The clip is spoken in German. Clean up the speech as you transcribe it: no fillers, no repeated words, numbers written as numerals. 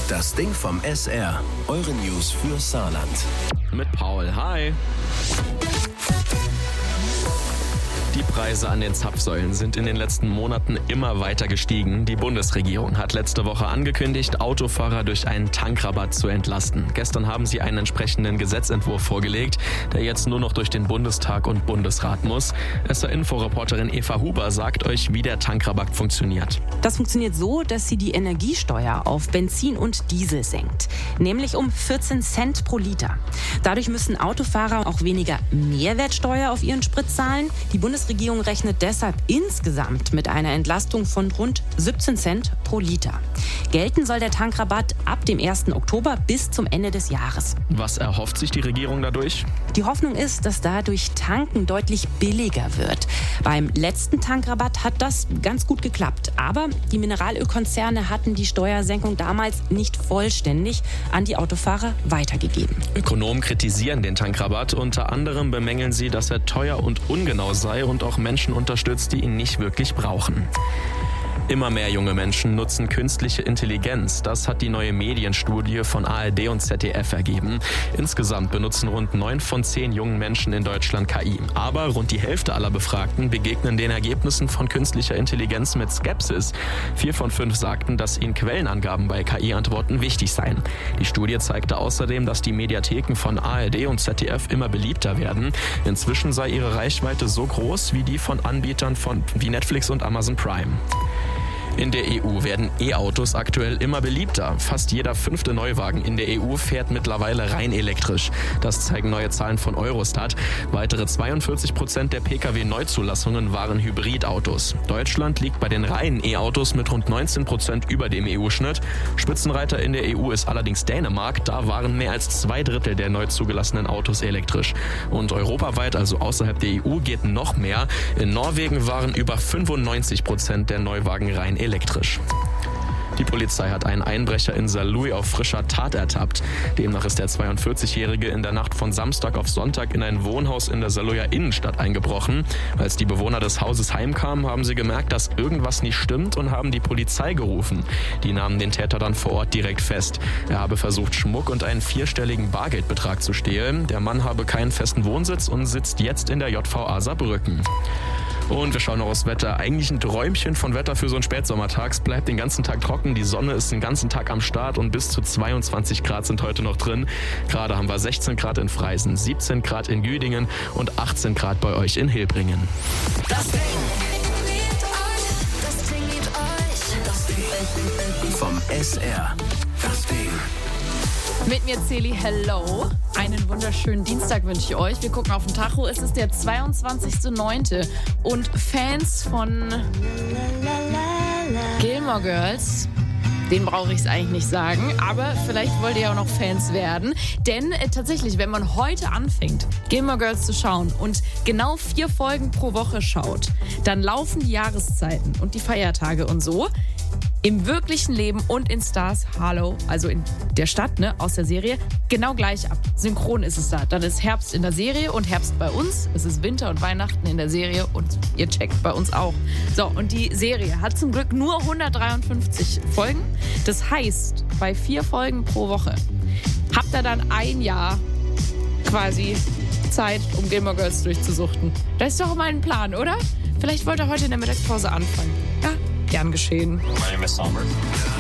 Das Ding vom SR. Eure News für Saarland. Mit Paul. Hi. Die Preise an den Zapfsäulen sind in den letzten Monaten immer weiter gestiegen. Die Bundesregierung hat letzte Woche angekündigt, Autofahrer durch einen Tankrabatt zu entlasten. Gestern haben sie einen entsprechenden Gesetzentwurf vorgelegt, der jetzt nur noch durch den Bundestag und Bundesrat muss. SR-Info-Reporterin Eva Huber sagt euch, wie der Tankrabatt funktioniert. Das funktioniert so, dass sie die Energiesteuer auf Benzin und Diesel senkt. Nämlich um 14 Cent pro Liter. Dadurch müssen Autofahrer auch weniger Mehrwertsteuer auf ihren Sprit zahlen. Die Bundesregierung rechnet deshalb insgesamt mit einer Entlastung von rund 17 Cent pro Liter. Gelten soll der Tankrabatt ab dem 1. Oktober bis zum Ende des Jahres. Was erhofft sich die Regierung dadurch? Die Hoffnung ist, dass dadurch Tanken deutlich billiger wird. Beim letzten Tankrabatt hat das ganz gut geklappt. Aber die Mineralölkonzerne hatten die Steuersenkung damals nicht vollständig an die Autofahrer weitergegeben. Ökonomen kritisieren den Tankrabatt. Unter anderem bemängeln sie, dass er teuer und ungenau sei und auch Menschen unterstützt, die ihn nicht wirklich brauchen. Immer mehr junge Menschen nutzen künstliche Intelligenz. Das hat die neue Medienstudie von ARD und ZDF ergeben. Insgesamt benutzen rund 9 von 10 jungen Menschen in Deutschland KI. Aber rund die Hälfte aller Befragten begegnen den Ergebnissen von künstlicher Intelligenz mit Skepsis. 4 von 5 sagten, dass ihnen Quellenangaben bei KI-Antworten wichtig seien. Die Studie zeigte außerdem, dass die Mediatheken von ARD und ZDF immer beliebter werden. Inzwischen sei ihre Reichweite so groß wie die von Anbietern wie Netflix und Amazon Prime. In der EU werden E-Autos aktuell immer beliebter. Fast jeder 5. Neuwagen in der EU fährt mittlerweile rein elektrisch. Das zeigen neue Zahlen von Eurostat. Weitere 42% der Pkw-Neuzulassungen waren Hybridautos. Deutschland liegt bei den reinen E-Autos mit rund 19% über dem EU-Schnitt. Spitzenreiter in der EU ist allerdings Dänemark. Da waren mehr als 2/3 der neu zugelassenen Autos elektrisch. Und europaweit, also außerhalb der EU, geht noch mehr. In Norwegen waren über 95% der Neuwagen rein elektrisch. Die Polizei hat einen Einbrecher in Saarlouis auf frischer Tat ertappt. Demnach ist der 42-Jährige in der Nacht von Samstag auf Sonntag in ein Wohnhaus in der Saarlouier Innenstadt eingebrochen. Als die Bewohner des Hauses heimkamen, haben sie gemerkt, dass irgendwas nicht stimmt und haben die Polizei gerufen. Die nahmen den Täter dann vor Ort direkt fest. Er habe versucht, Schmuck und einen 4-stelligen Bargeldbetrag zu stehlen. Der Mann habe keinen festen Wohnsitz und sitzt jetzt in der JVA Saarbrücken. Und wir schauen noch aufs Wetter. Eigentlich ein Träumchen von Wetter für so einen Spätsommertag. Es bleibt den ganzen Tag trocken, die Sonne ist den ganzen Tag am Start und bis zu 22 Grad sind heute noch drin. Gerade haben wir 16 Grad in Freisen, 17 Grad in Güdingen und 18 Grad bei euch in Hilbringen. Das Ding liebt euch. Das Ding vom SR. Das Ding. Mit mir Celi, hello. Einen wunderschönen Dienstag wünsche ich euch. Wir gucken auf den Tacho. Es ist der 22.09. Und Fans von Gilmore Girls, den brauche ich es eigentlich nicht sagen, aber vielleicht wollt ihr ja auch noch Fans werden. Denn tatsächlich, wenn man heute anfängt, Gilmore Girls zu schauen und genau 4 Folgen pro Woche schaut, dann laufen die Jahreszeiten und die Feiertage und so im wirklichen Leben und in Stars Hollow, also in der Stadt, ne, aus der Serie, genau gleich ab. Synchron ist es da. Dann ist Herbst in der Serie und Herbst bei uns. Es ist Winter und Weihnachten in der Serie und ihr checkt bei uns auch. So, und die Serie hat zum Glück nur 153 Folgen. Das heißt, bei 4 Folgen pro Woche habt ihr dann ein Jahr quasi Zeit, um Gilmore Girls durchzusuchten. Das ist doch mal ein Plan, oder? Vielleicht wollt ihr heute in der Mittagspause anfangen. Ja, gern geschehen. My name is Sommer.